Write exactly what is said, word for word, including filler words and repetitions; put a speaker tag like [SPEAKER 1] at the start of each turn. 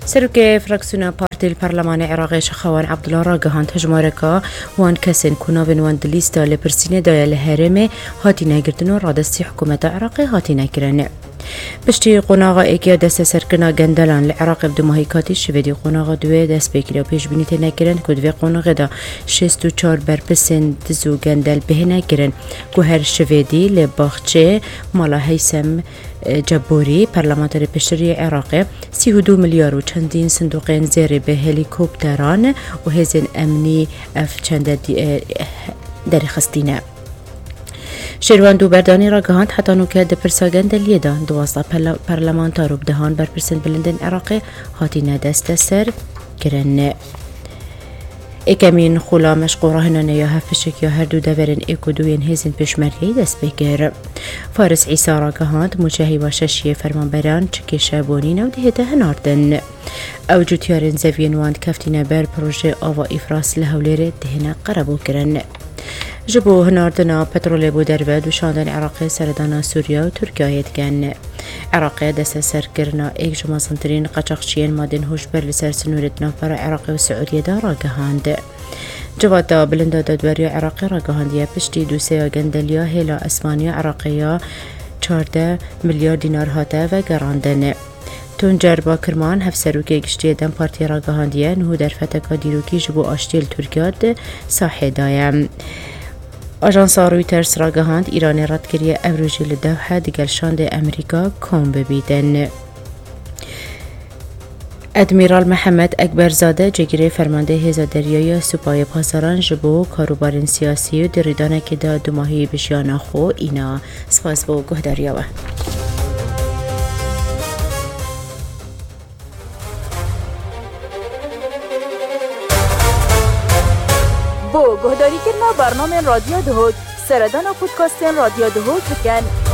[SPEAKER 1] سرک فراکسیون پارتی الپرلمان عراقی شخوان عبدالله را گهاند هجمارکا وان کسین کناون وان دلیستا لپرسینه دایل هرمه هاتی نگردن و رادستی حکومت عراقی هاتی نگرنه. بشتی قناغا ایکیا دست سرکنا گندلان لعراق بدماهی کاتی شویدی قناغا دوی دست بکیلا پیش بینیت نگرن که دوی قناغا دا شست و چار برپسن دزو گندل به نگرن که هر شویدی لباخچه مالا حیسم جبوری پرلمانتر پشتری عراق سی و دو میلیارد و چندین صندوقین زیر به هلیکوپتران و هزین امنی اف چند در خستینه. شیروان دو بردانی را گهاند حتی نوکه ده پرساگند لیدا دوازده پرلمانتار و بدهان بر پرسن بلندن عراقی هاتی ندست سر کرن. اکمین خولا مشقوره هنانه یا هفشک یا هر دو دورن ایکو دوین هزین پشمرکی دست بگر. فارس عیسی را گهاند مجاهی و ششی فرمانبران چکی شابونین و دهیده هناردن. او جوتیارن زوین واند کفتین بر پروژه آوا افراس لحولیر دهنه قربو کرن. جبو هناردنا پترول بو درود و شاندن عراقی سردانا سوریا و ترکیه یدگن. عراقی دست سرکرنا ایک جمازنترین قاچاقچیین مادن هوش بر لسر سنورت نافر عراقی و سعودیه دا را گهاند. جواد دا بلندا دادوری عراقی را گهاندیه پشتی دوسیا گندلیا هیلا اسمانیا عراقیا چارده میلیارد دینار هاته و گراندن. تونجر با کرمان هفت سروکی گشتی دم پارتی را گهاندیه نهو در فتکا دیروکی جبو آشتیل ترکیه ساحه دایم. آژانس رویترز را گهاند ایران رد کریه اوروژی لدوحه دیگر شاند امریکا کام ببیدن. ادمیرال محمد اکبرزاده جگیره فرمانده هیزا دریای سپاه پاسداران جبو کاروبارین سیاسی و دریدانه که دا دو ماهی بشیانا خو اینا سپاس بو گهداریاوه.
[SPEAKER 2] بو گهداری کرنا برنامه رادیو دهوت سردان و پودکاست رادیو دهوت بکن